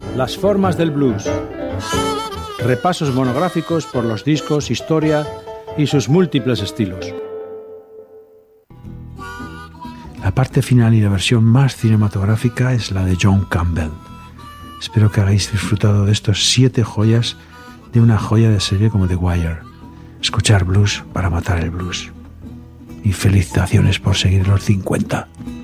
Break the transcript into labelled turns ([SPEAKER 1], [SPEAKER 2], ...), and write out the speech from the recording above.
[SPEAKER 1] Las formas del blues. Repasos monográficos por los discos, historia y sus múltiples estilos. La parte final y la versión más cinematográfica es la de John Campbell. Espero que hayáis disfrutado de estos 7 joyas de una joya de serie como The Wire. Escuchar blues para matar el blues. Y felicitaciones por seguir los 50.